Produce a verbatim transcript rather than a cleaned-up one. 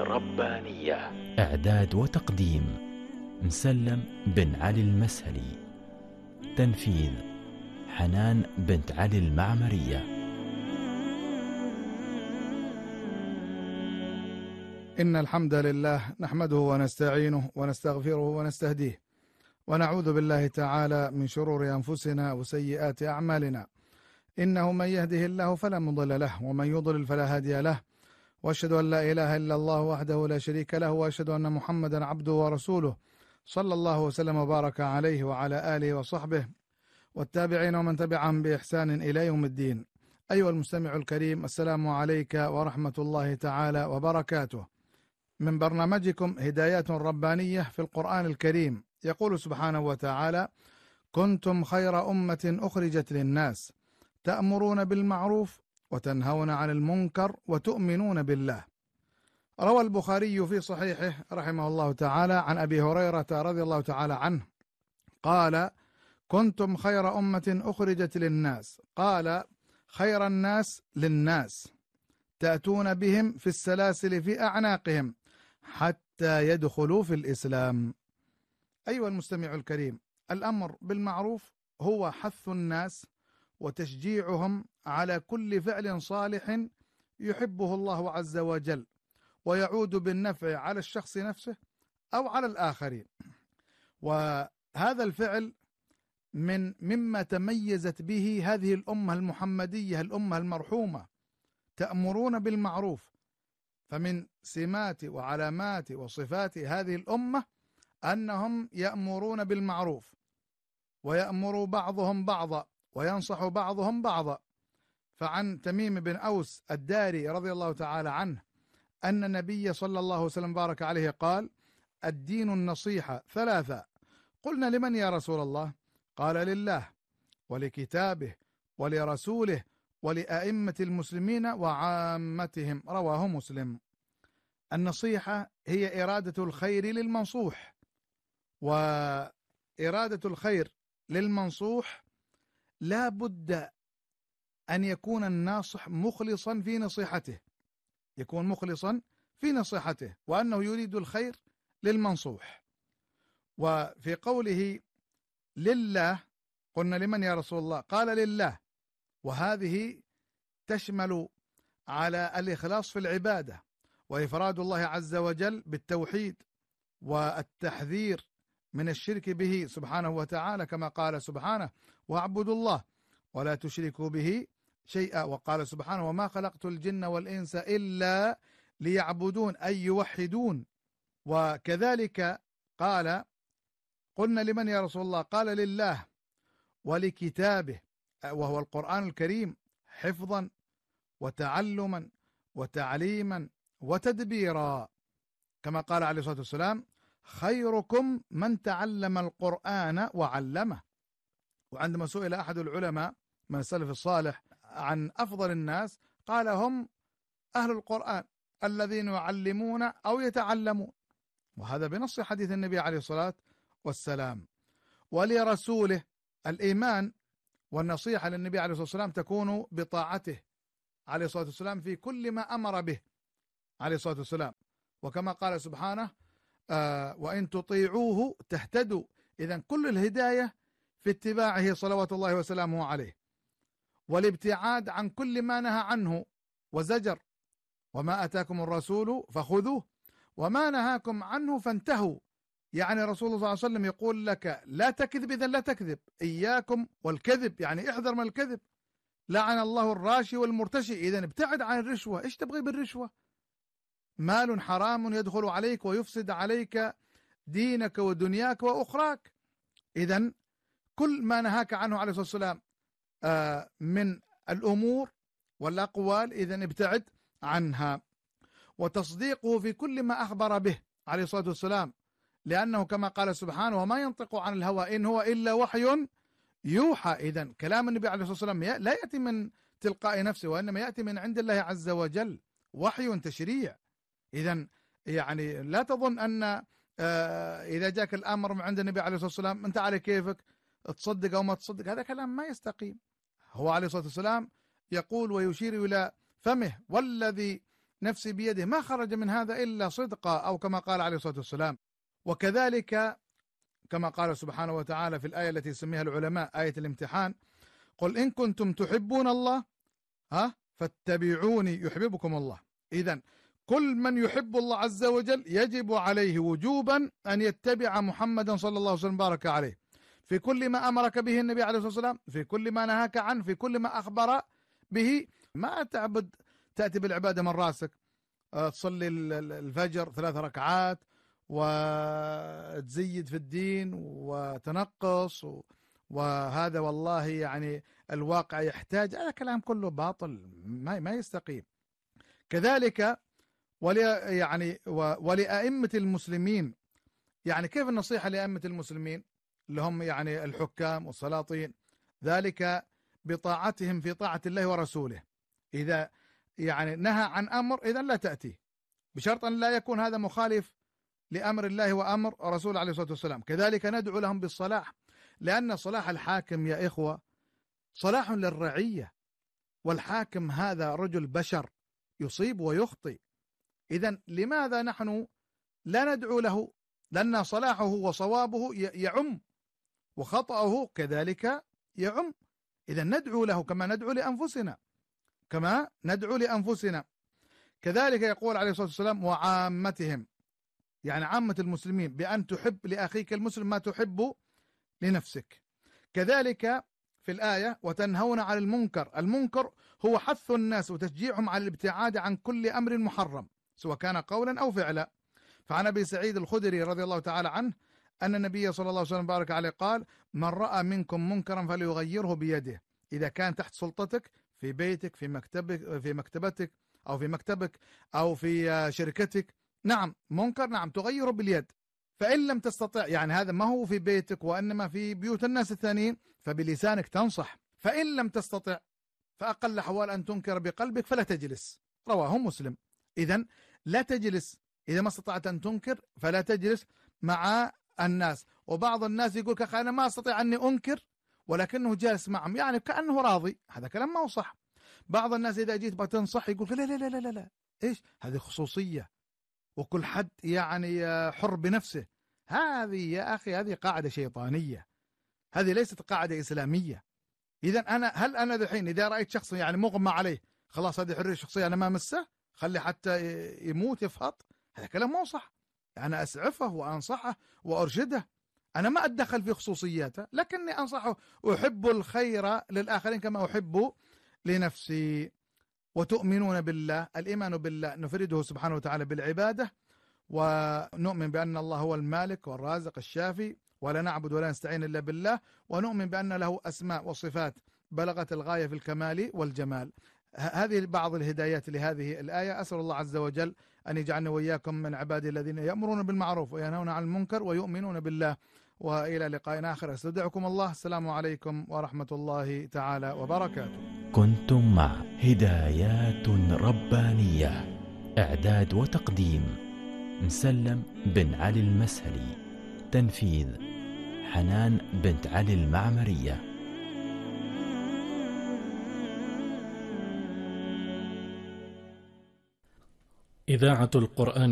ربانية. إعداد وتقديم مسلم بن علي المسهلي. تنفيذ حنان بنت علي المعمرية. إن الحمد لله نحمده ونستعينه ونستغفره ونستهديه، ونعوذ بالله تعالى من شرور أنفسنا وسيئات أعمالنا. إنه من يهده الله فلا مضل له، ومن يضلل فلا هادي له، وأشهد أن لا إله إلا الله وحده لا شريك له، وأشهد أن محمدا عبده ورسوله صلى الله وسلم وبارك عليه وعلى آله وصحبه والتابعين ومن تبعهم بإحسان إلى يوم الدين. أيها المستمع الكريم، السلام عليك ورحمة الله تعالى وبركاته. من برنامجكم هدايات ربانية في القرآن الكريم، يقول سبحانه وتعالى: كنتم خير أمة أخرجت للناس تأمرون بالمعروف وتنهون عن المنكر وتؤمنون بالله. روى البخاري في صحيحه رحمه الله تعالى عن أبي هريرة رضي الله تعالى عنه قال: كنتم خير أمة أخرجت للناس، قال: خير الناس للناس، تأتون بهم في السلاسل في أعناقهم حتى يدخلوا في الإسلام. أيها المستمع الكريم، الأمر بالمعروف هو حث الناس وتشجيعهم على كل فعل صالح يحبه الله عز وجل ويعود بالنفع على الشخص نفسه أو على الآخرين. وهذا الفعل من مما تميزت به هذه الأمة المحمدية، الأمة المرحومة، تأمرون بالمعروف. فمن سمات وعلامات وصفات هذه الأمة أنهم يأمرون بالمعروف، ويأمر بعضهم بعضا، وينصح بعضهم بعضا. فعن تميم بن أوس الداري رضي الله تعالى عنه أن النبي صلى الله عليه وسلم بارك عليه قال: الدين النصيحة ثلاثة. قلنا: لمن يا رسول الله؟ قال: لله ولكتابه ولرسوله ولأئمة المسلمين وعامتهم. رواه مسلم. النصيحة هي إرادة الخير للمنصوح، وإرادة الخير للمنصوح لا بد أن يكون الناصح مخلصا في نصيحته، يكون مخلصا في نصيحته، وأنه يريد الخير للمنصوح. وفي قوله لله، قلنا: لمن يا رسول الله؟ قال: لله، وهذه تشمل على الإخلاص في العبادة، وإفراد الله عز وجل بالتوحيد، والتحذير من الشرك به سبحانه وتعالى، كما قال سبحانه: واعبدوا الله ولا تشركوا به شيئا. وقال سبحانه: وما خلقت الجن والإنس إلا ليعبدون، أي يوحدون. وكذلك قال: قلنا: لمن يا رسول الله؟ قال: لله ولكتابه، وهو القرآن الكريم، حفظا وتعلما وتعليما وتدبيرا، كما قال عليه الصلاة والسلام: خيركم من تعلم القرآن وعلمه. وعندما سئل أحد العلماء من السلف الصالح عن أفضل الناس، قال: هم أهل القرآن الذين يعلمون أو يتعلمون، وهذا بنص حديث النبي عليه الصلاة والسلام. ولرسوله، الإيمان والنصيحة للنبي عليه الصلاة والسلام تكون بطاعته عليه الصلاة والسلام في كل ما أمر به عليه الصلاة والسلام، وكما قال سبحانه: آه وإن تطيعوه تهتدوا. إذن كل الهداية في اتباعه صلوات الله وسلامه عليه، والابتعاد عن كل ما نهى عنه وزجر: وما أتاكم الرسول فخذوه وما نهاكم عنه فانتهوا. يعني رسول الله صلى الله عليه وسلم يقول لك: لا تكذب، إذن لا تكذب، إياكم والكذب، يعني احذر من الكذب. لعن الله الراشي والمرتشي، إذن ابتعد عن الرشوة. إيش تبغي بالرشوة؟ مال حرام يدخل عليك ويفسد عليك دينك ودنياك وأخراك. إذن كل ما نهاك عنه عليه الصلاة والسلام آه من الأمور والأقوال، إذن ابتعد عنها. وتصديقه في كل ما أخبر به عليه الصلاة والسلام، لأنه كما قال سبحانه: وما ينطق عن الهوى إن هو إلا وحي يوحى. إذن كلام النبي عليه الصلاة والسلام لا يأتي من تلقاء نفسه، وإنما يأتي من عند الله عز وجل، وحي تشريع. إذن يعني لا تظن أن آه إذا جاك الأمر من عند النبي عليه الصلاة والسلام أنت على كيفك تصدق أو ما تصدق، هذا كلام ما يستقيم. هو عليه الصلاة والسلام يقول ويشير إلى فمه: والذي نفسي بيده، ما خرج من هذا إلا صدقا، أو كما قال عليه الصلاة والسلام. وكذلك كما قال سبحانه وتعالى في الآية التي يسميها العلماء آية الامتحان: قل إن كنتم تحبون الله ها فاتبعوني يحببكم الله. إذن كل من يحب الله عز وجل يجب عليه وجوبا أن يتبع محمدا صلى الله عليه وسلم بارك عليه في كل ما أمرك به النبي عليه الصلاة والسلام، في كل ما نهاك عنه، في كل ما أخبر به. ما تعبد تأتي بالعبادة من راسك، تصلي الفجر ثلاث ركعات وتزيد في الدين وتنقص، وهذا والله يعني الواقع يحتاج، هذا كلام كله باطل ما ما يستقيم. كذلك ولي يعني ولأئمة المسلمين، يعني كيف النصيحة لأئمة المسلمين اللي هم يعني الحكام والسلاطين؟ ذلك بطاعتهم في طاعة الله ورسوله. إذا يعني نهى عن أمر إذن لا تأتي، بشرط أن لا يكون هذا مخالف لأمر الله وأمر رسوله عليه الصلاة والسلام. كذلك ندعو لهم بالصلاح، لأن صلاح الحاكم يا إخوة صلاح للرعية، والحاكم هذا رجل بشر يصيب ويخطئ. إذن لماذا نحن لا ندعو له؟ لأن صلاحه وصوابه يعم، وخطأه كذلك يعم. إذن ندعو له كما ندعو لأنفسنا، كما ندعو لأنفسنا. كذلك يقول عليه الصلاة والسلام: وعامتهم، يعني عامة المسلمين، بأن تحب لأخيك المسلم ما تحب لنفسك. كذلك في الآية: وتنهون عن المنكر. المنكر هو حث الناس وتشجيعهم على الابتعاد عن كل أمر محرم سواء كان قولا أو فعلا. فعن أبي سعيد الخدري رضي الله تعالى عنه أن النبي صلى الله عليه وسلم بارك عليه قال: من رأى منكم منكرا فليغيره بيده. إذا كان تحت سلطتك في بيتك، في مكتبك، في مكتبتك أو في مكتبك أو في شركتك، نعم منكر، نعم تغيره باليد. فإن لم تستطع، يعني هذا ما هو في بيتك وإنما في بيوت الناس الثانيين، فبلسانك تنصح. فإن لم تستطع فأقل حوال أن تنكر بقلبك فلا تجلس. رواه مسلم. إذن لا تجلس، إذا ما استطعت أن تنكر فلا تجلس مع الناس. وبعض الناس يقول لك أنا ما أستطيع أني أنكر ولكنه جالس معهم، يعني كأنه راضي. هذا كلام ما هو صح. بعض الناس إذا جيت بتنصح يقول لا لا لا لا لا لا إيش هذه خصوصية، وكل حد يعني حر بنفسه. هذه يا أخي هذه قاعدة شيطانية، هذه ليست قاعدة إسلامية. إذا أنا هل أنا الحين إذا رأيت شخص يعني مغمى عليه خلاص هذه حرية شخصية أنا ما مسه، خلي حتى يموت يفهط؟ هذا كلام مو صح. أنا أسعفه وأنصحه وأرشده، أنا ما أتدخل في خصوصياته، لكني أنصحه، أحب الخير للآخرين كما أحب لنفسي. وتؤمنون بالله، الإيمان بالله نفرده سبحانه وتعالى بالعبادة، ونؤمن بأن الله هو المالك والرازق الشافي، ولا نعبد ولا نستعين إلا بالله، ونؤمن بأن له أسماء وصفات بلغت الغاية في الكمال والجمال. هذه بعض الهدايات لهذه الآية. أسأل الله عز وجل أن يجعلنا وإياكم من عباده الذين يأمرون بالمعروف وينهون عن المنكر ويؤمنون بالله. وإلى لقاء آخر، استودعكم الله. السلام عليكم ورحمة الله تعالى وبركاته. كنتم مع هدايات ربانية، إعداد وتقديم مسلم بن علي المسهلي، تنفيذ حنان بنت علي المعمرية. إذاعة القرآن